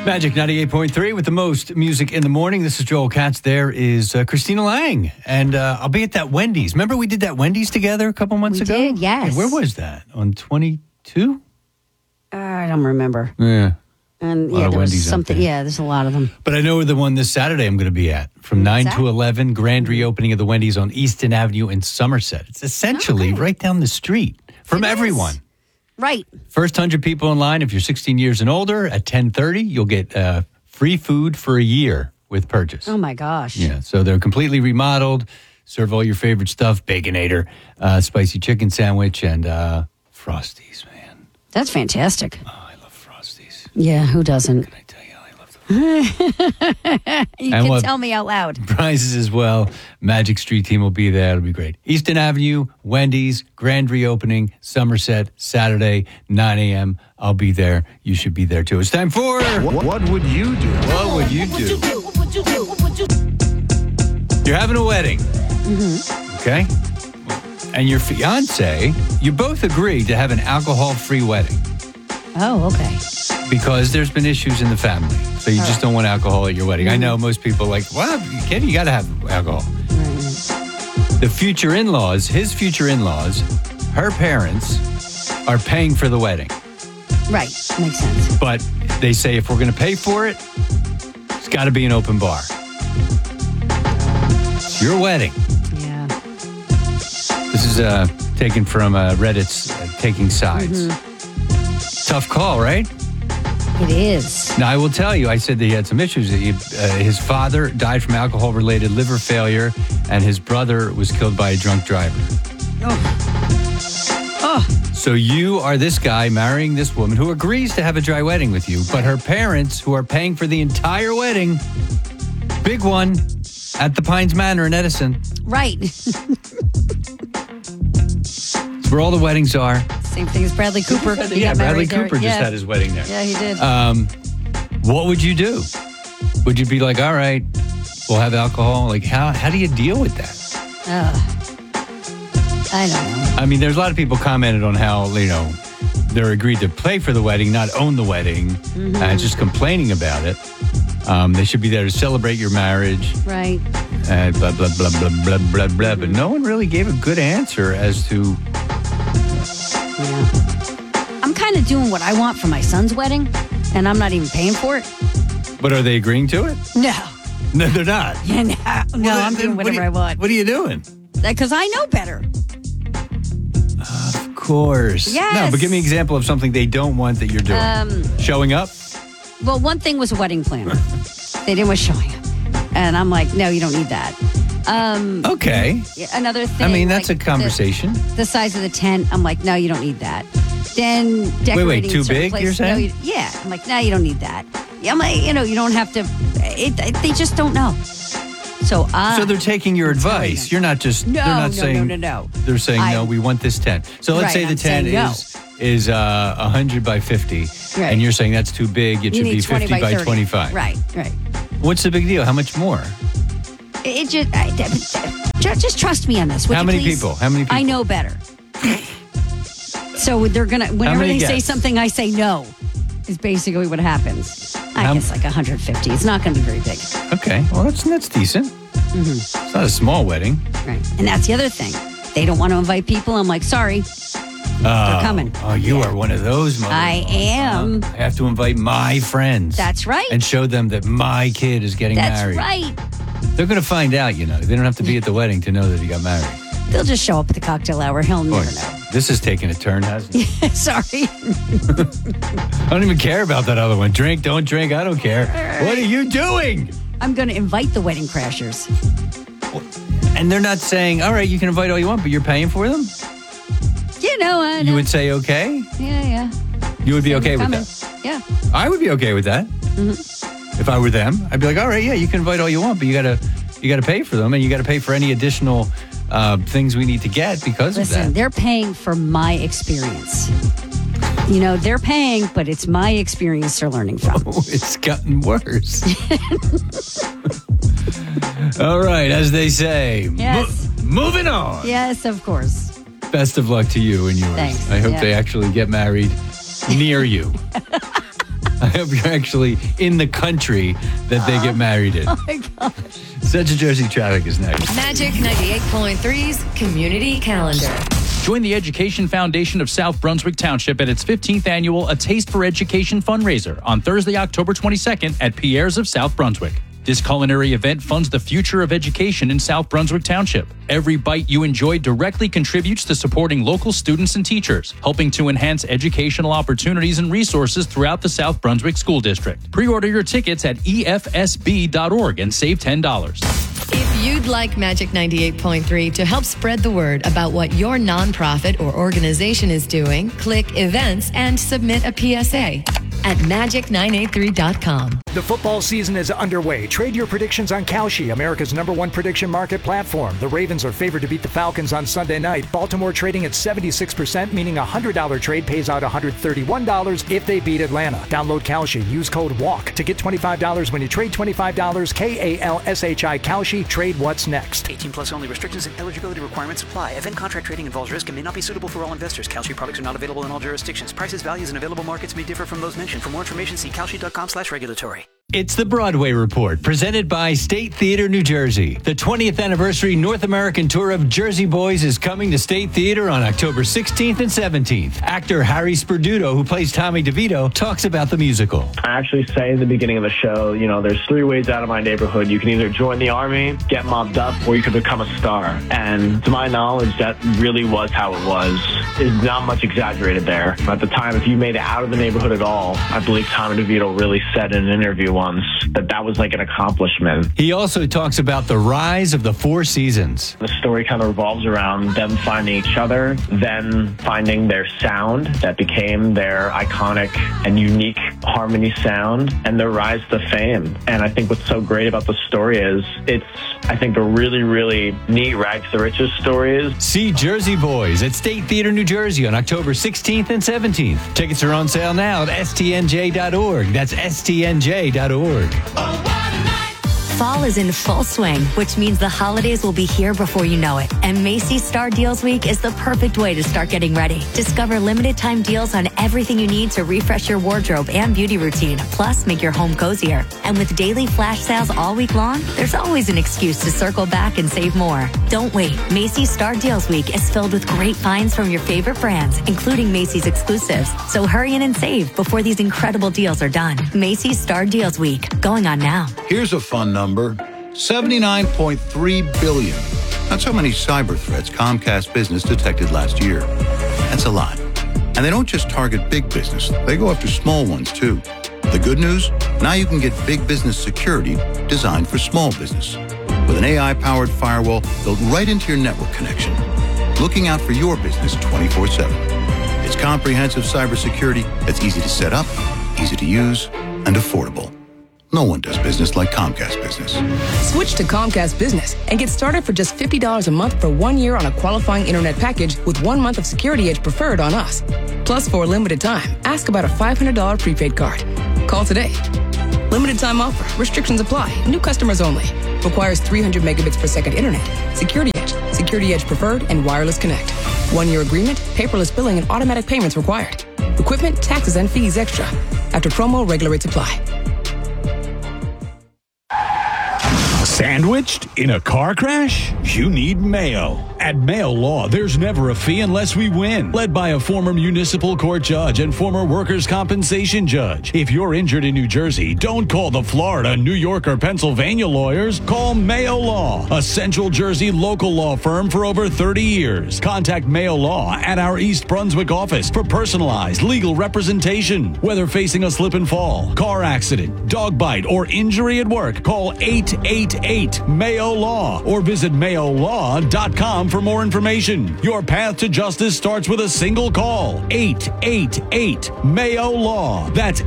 Magic 98.3 with the most music in the morning. This is Joel Katz. There is Christina Lang. And I'll be at that Wendy's. Remember we did that Wendy's together a couple months ago? We did, yes. Hey, where was that? On 22? I don't remember. Yeah. And yeah, there was something. Yeah, there's a lot of them. But I know the one this Saturday I'm going to be at. From 9 to 11, grand reopening of the Wendy's on Easton Avenue in Somerset. It's essentially right down the street from everyone. Right. First 100 people in line, if you're 16 years and older, at 10:30, you'll get free food for a year with purchase. Oh, my gosh. Yeah, so they're completely remodeled. Serve all your favorite stuff, Baconator, spicy chicken sandwich, and Frosties, man. That's fantastic. Oh, I love Frosties. Yeah, who doesn't? Can I tell you, I love them. You can tell me out loud. Prizes as well. Magic Street team will be there. It'll be great. Easton Avenue, Wendy's, grand reopening, Somerset, Saturday, 9 a.m. I'll be there. You should be there, too. It's time for... What would you do? What would you do? You're having a wedding. Mm-hmm. Okay? And your fiance, you both agreed to have an alcohol-free wedding. Oh, okay. Because there's been issues in the family. So you just don't want alcohol at your wedding. I know most people are like, well, you got to have alcohol. The future in-laws, his future in-laws, her parents are paying for the wedding. Right. Makes sense. But they say if we're going to pay for it, it's got to be an open bar. It's your wedding. Yeah. This is taken from Reddit's Taking Sides. Mm-hmm. Tough call, right? It is. Now, I will tell you, I said that he had some issues. His father died from alcohol-related liver failure, and his brother was killed by a drunk driver. Oh. So you are this guy marrying this woman who agrees to have a dry wedding with you, but her parents, who are paying for the entire wedding, big one, at the Pines Manor in Edison. Right. It's where all the weddings are. Same thing as Bradley Cooper. Yeah, Bradley Cooper just had his wedding there. Yeah, he did. What would you do? Would you be like, all right, we'll have alcohol? Like, how do you deal with that? I don't know. I mean, there's a lot of people commented on how, they're agreed to pay for the wedding, not own the wedding, and just complaining about it. They should be there to celebrate your marriage. Right. And blah, blah, blah, blah, blah, blah, blah. But no one really gave a good answer as to... Yeah. I'm kind of doing what I want for my son's wedding, and I'm not even paying for it. But are they agreeing to it? No. No, they're not. Yeah, no, I'm doing whatever I want. What are you doing? Because I know better. Of course. Yes. No, but give me an example of something they don't want that you're doing. Showing up? Well, one thing was a wedding planner. They didn't want showing up. And I'm like, no, you don't need that. Okay. Another thing. I mean, that's a conversation. The size of the tent. I'm like, no, you don't need that. Then decorating. Wait, too certain big, places, you're saying? Yeah. I'm like, no, you don't need that. Yeah, I'm like, you don't have to. They just don't know. So they're taking your advice. You're not just. No, they're not saying, no. They're saying, no, we want this tent. So let's say the tent is 100 by 50. Right. And you're saying that's too big. It should be 50 by 25. Right. What's the big deal? How much more? It just trust me on this. How many people? I know better. So they're gonna whenever they say something, I say no. Is basically what happens. I guess like 150. It's not going to be very big. Okay, well that's decent. Mm-hmm. It's not a small wedding, right? And that's the other thing. They don't want to invite people. I'm like, sorry, they're coming. Oh, you are one of those. I am. I have to invite my friends. That's right. And show them that my kid is getting married. That's right. They're going to find out. They don't have to be at the wedding to know that he got married. They'll just show up at the cocktail hour. He'll never know. This is taking a turn, hasn't it? Sorry. I don't even care about that other one. Drink, don't drink, I don't care. What are you doing? I'm going to invite the wedding crashers. And they're not saying, all right, you can invite all you want, but you're paying for them? You would say okay? Yeah. You would be okay with that? Yeah. I would be okay with that. Mm-hmm. If I were them, I'd be like, all right, yeah, you can invite all you want, but you gotta pay for them, and you gotta pay for any additional things we need to get because of that. Listen, they're paying for my experience. They're paying, but it's my experience they're learning from. Oh, it's gotten worse. All right, as they say. Yes. Moving on. Yes, of course. Best of luck to you and yours. Thanks. I hope they actually get married near you. I hope you're actually in the country that they get married in. Oh, my God. Central Jersey Traffic is next. Magic 98.3's Community Calendar. Join the Education Foundation of South Brunswick Township at its 15th annual A Taste for Education fundraiser on Thursday, October 22nd at Pierre's of South Brunswick. This culinary event funds the future of education in South Brunswick Township. Every bite you enjoy directly contributes to supporting local students and teachers, helping to enhance educational opportunities and resources throughout the South Brunswick School District. Pre-order your tickets at efsb.org and save $10. If you'd like Magic 98.3 to help spread the word about what your nonprofit or organization is doing, click Events and submit a PSA at magic983.com. The football season is underway. Trade your predictions on Kalshi, America's #1 prediction market platform. The Ravens are favored to beat the Falcons on Sunday night. Baltimore trading at 76%, meaning a $100 trade pays out $131 if they beat Atlanta. Download Kalshi. Use code WALK to get $25 when you trade $25. KALSHI Kalshi. Trade what's next. 18 plus only. Restrictions and eligibility requirements apply. Event contract trading involves risk and may not be suitable for all investors. Kalshi products are not available in all jurisdictions. Prices, values, and available markets may differ from those mentioned. For more information, see kalshi.com/regulatory. It's the Broadway Report, presented by State Theater, New Jersey. The 20th anniversary North American tour of Jersey Boys is coming to State Theater on October 16th and 17th. Actor Harry Sperduto, who plays Tommy DeVito, talks about the musical. I actually say at the beginning of the show, there's 3 ways out of my neighborhood. You can either join the army, get mobbed up, or you can become a star. And to my knowledge, that really was how it was. It's not much exaggerated there. At the time, if you made it out of the neighborhood at all, I believe Tommy DeVito really said in an interview once that was like an accomplishment. He also talks about the rise of the Four Seasons. The story kind of revolves around them finding each other, then finding their sound that became their iconic and unique harmony sound, and their rise to fame. And I think what's so great about the story is it's, I think, a really, really neat rags to riches story. See Jersey Boys at State Theater, New Jersey on October 16th and 17th. Tickets are on sale now at stnj.org. That's stnj.org. Fall is in full swing, which means the holidays will be here before you know it. And Macy's Star Deals Week is the perfect way to start getting ready. Discover limited time deals on everything you need to refresh your wardrobe and beauty routine, plus make your home cozier. And with daily flash sales all week long, there's always an excuse to circle back and save more. Don't wait. Macy's Star Deals Week is filled with great finds from your favorite brands, including Macy's exclusives. So hurry in and save before these incredible deals are done. Macy's Star Deals Week, going on now. Here's a fun number. 79.3 billion. That's how many cyber threats Comcast Business detected last year. That's a lot. And they don't just target big business. They go after small ones, too. The good news? Now you can get big business security designed for small business. With an AI-powered firewall built right into your network connection. Looking out for your business 24/7. It's comprehensive cybersecurity that's easy to set up, easy to use, and affordable. No one does business like Comcast Business. Switch to Comcast Business and get started for just $50 a month for 1 year on a qualifying internet package with 1 month of Security Edge Preferred on us. Plus, for a limited time, ask about a $500 prepaid card. Call today. Limited time offer. Restrictions apply. New customers only. Requires 300 megabits per second internet. Security Edge, Security Edge Preferred, and Wireless Connect. 1 year agreement, paperless billing, and automatic payments required. Equipment, taxes, and fees extra. After promo, regular rates apply. Sandwiched in a car crash? You need Mayo. At Mayo Law, there's never a fee unless we win. Led by a former municipal court judge and former workers' compensation judge. If you're injured in New Jersey, don't call the Florida, New York, or Pennsylvania lawyers. Call Mayo Law, a Central Jersey local law firm for over 30 years. Contact Mayo Law at our East Brunswick office for personalized legal representation. Whether facing a slip and fall, car accident, dog bite, or injury at work, call 888-MAYO-LAW or visit mayolaw.com for more information. Your path to justice starts with a single call. 888-MAYO-LAW. That's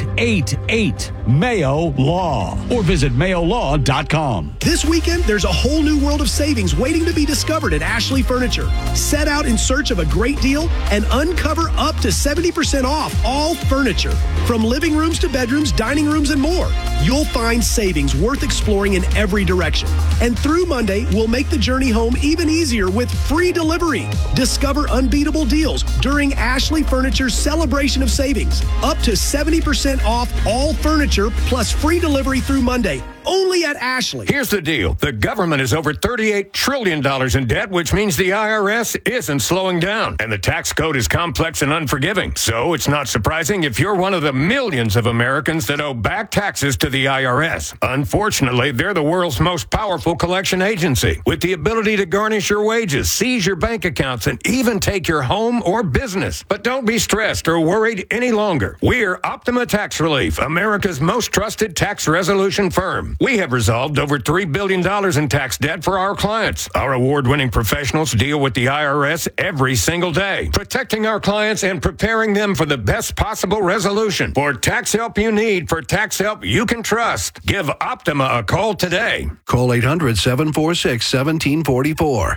888-MAYO-LAW. Or visit mayolaw.com. This weekend, there's a whole new world of savings waiting to be discovered at Ashley Furniture. Set out in search of a great deal and uncover up to 70% off all furniture. From living rooms to bedrooms, dining rooms, and more. you'll find savings worth exploring in every direction. And through Monday, we'll make the journey home even easier with free delivery. Discover unbeatable deals during Ashley Furniture's celebration of savings. Up to 70% off all furniture plus free delivery through Monday. Only at Ashley. Here's the deal. The government is over $38 trillion in debt, which means the IRS isn't slowing down. And the tax code is complex and unforgiving. So it's not surprising if you're one of the millions of Americans that owe back taxes to the IRS. Unfortunately, they're the world's most powerful collection agency, with the ability to garnish your wages, seize your bank accounts, and even take your home or business. But don't be stressed or worried any longer. We're Optima Tax Relief, America's most trusted tax resolution firm. We have resolved over $3 billion in tax debt for our clients. Our award-winning professionals deal with the IRS every single day, protecting our clients and preparing them for the best possible resolution. For tax help you need, for tax help you can trust, give Optima a call today. Call 800-746-1744.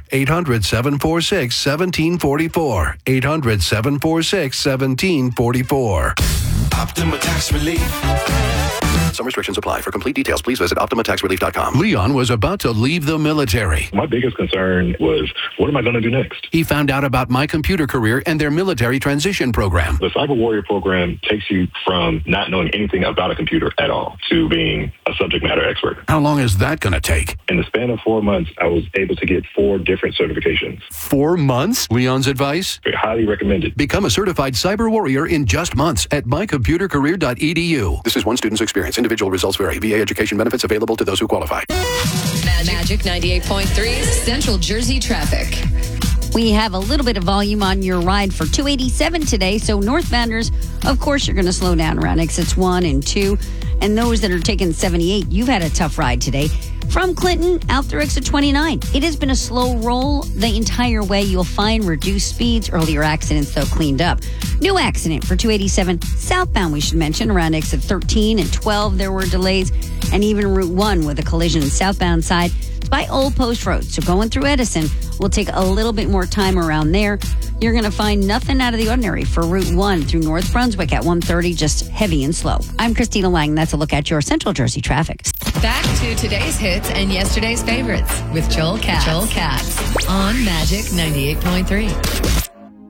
800-746-1744. 800-746-1744. Optima Tax Relief. Some restrictions apply. For complete details, please visit OptimaTaxRelief.com. Leon was about to leave the military. My biggest concern was, what am I going to do next? He found out about My Computer Career and their military transition program. The Cyber Warrior program takes you from not knowing anything about a computer at all to being a subject matter expert. How long is that going to take? In the span of 4 months, I was able to get 4 different certifications. 4 months? Leon's advice? Highly recommended. Become a certified cyber warrior in just months at mycomputercareer.edu. This is one student's experience. Individual results vary. VA education benefits available to those who qualify. Magic 98.3 Central Jersey traffic. We have a little bit of volume on your ride for 287 today. So northbounders, of course, you're going to slow down around exits 1 and 2. And those that are taking 78, you've had a tough ride today. From Clinton out through exit 29. It has been a slow roll the entire way. You'll find reduced speeds, earlier accidents, though, cleaned up. New accident for 287 southbound, we should mention. Around exit 13 and 12, there were delays. And even Route 1 with a collision southbound side. It's by Old Post Road. So going through Edison will take a little bit more time around there. You're going to find nothing out of the ordinary for Route 1 through North Brunswick at 130, just heavy and slow. I'm Christina Lang. That's a look at your Central Jersey traffic. Back to today's hits and yesterday's favorites with Joel Katz. On Magic 98.3.